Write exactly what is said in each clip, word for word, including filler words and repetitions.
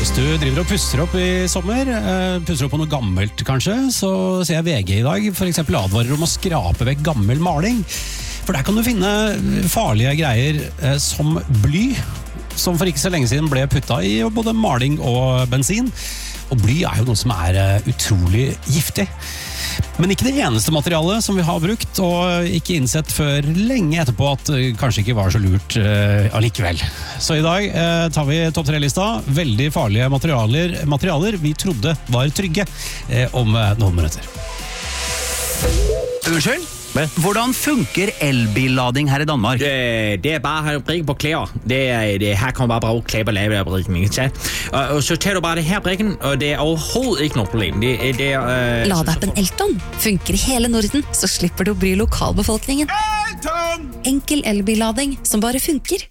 Hvis du driver og pusser opp i sommer, pusser opp på noe gammelt kanskje, så ser jeg V G i dag for eksempel advarer om å skrape vekk gammel maling. For der kan du finne farlige greier som bly, som for ikke så lenge siden ble puttet i både maling og bensin. Og bly er jo noe som er utrolig giftig. Men ikke det eneste materialet som vi har brukt, og ikke innsett før lenge etterpå at det kanskje ikke var så lurt uh, allikevel. Så i dag uh, tar vi topp tre-lista. Veldig farlige materialer, materialer vi trodde var trygge uh, om uh, noen minutter. Unnskyld? Hvordan funker elbillading her i Danmark? Det, det er bare at brikke på klær. Det er, det, her kan man bare bruke klær på lave af brikken. Ikke? Og, og så tar du bare det her brikken, og det er overhovedet ikke noe problem. Det, det er, uh, Ladeappen Elton funker i hele Norden, så slipper du å bry lokalbefolkningen. Elton! Enkel elbillading som bare funker.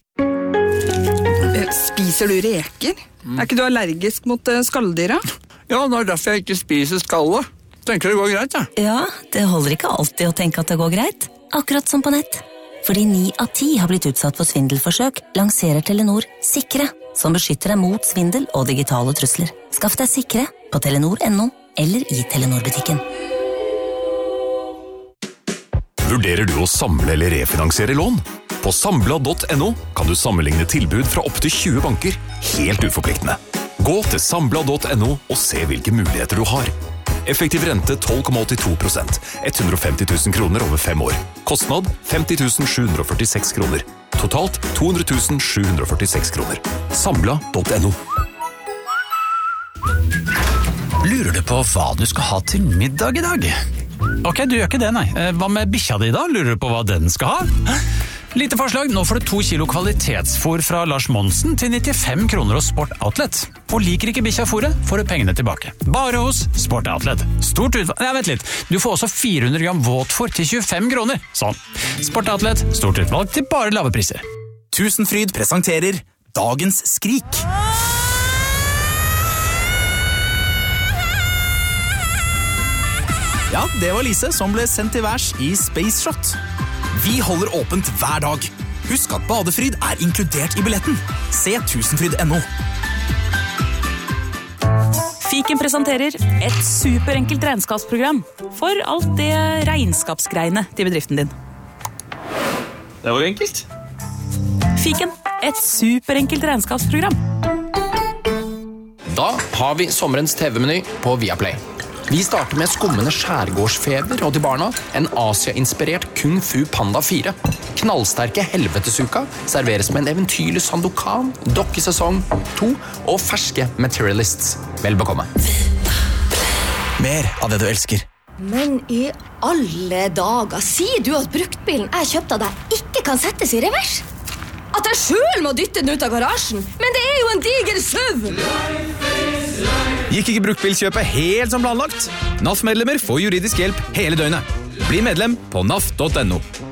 Spiser du reker? Mm. Er ikke du allergisk mot uh, skalldyra? Ja, det er derfor jeg ikke spiser skallet. Tenker det går greit, ja? Ja, det holder ikke alltid å tenke at det går greit. Akkurat som på nett. Fordi ni av ti har blitt utsatt for svindelforsøk, lanserer Telenor Sikre, som beskytter deg mot svindel og digitale trusler. Skaff deg Sikre på telenor punktum no eller i Telenor-butikken. Vurderer du å samle eller refinansiere lån? På sambla punktum no kan du sammenligne tilbud fra opp til tjue banker, helt uforpliktende. Gå til sambla punktum no og se hvilke muligheter du har. Effektiv rente tolv komma åttito prosent, hundre og femti tusen kroner over fem år. Kostnad femti tusen sju hundre og førtiseks kroner. Totalt to hundre tusen sju hundre og førtiseks kroner. Sambla punktum no. Lurer du på hva du skal ha til middag i dag? Ok, du gjør ikke det, nei. Hva med bikkja di da? Lurer du på hva den skal ha? Lite forslag, nå får du to kilo kvalitetsfôr fra Lars Monsen til nittifem kroner hos Sport Outlet. Og liker ikke bikkja fôret, får du pengene tilbake. Bare hos Sport Outlet. Stort utvalg... Nei, vent litt. Du får også fire hundre gram våtfôr til tjuefem kroner. Sånn. Sport Outlet, stort utvalg til bare lave priser. Tusenfryd presenterer Dagens Skrik. Ja, det var Lise som ble sendt til værs i Space Shot. Vi holder åpent hver dag. Husk at badefryd er inkludert i billetten. Se tusenfryd punktum no. Fiken presenterer et superenkelt regnskapsprogram for alt det regnskapsgreiene til bedriften din. Det var enkelt. Fiken, et superenkelt regnskapsprogram. Da har vi sommerens T V-meny på Viaplay. Vi starter med skummende skjærgårdsfeber og til barna en Asia-inspirert Kung Fu Panda fire. Knallsterke helvetesuka serveres med en eventyrlig Sandokan, dokkesesong to og ferske Materialists. Vel bekomme. Mer av det du elsker. Men i alle dager, sier du at bruktbilen jeg kjøpte av deg ikke kan settes i revers? At jeg selv må dytte den ut av garasjen? Men det er jo en diger SUV! Gikk ikke bruktbilkjøpet helt som planlagt? N A F-medlemmer får juridisk hjelp hele døgnet. Bli medlem på N A F punktum no.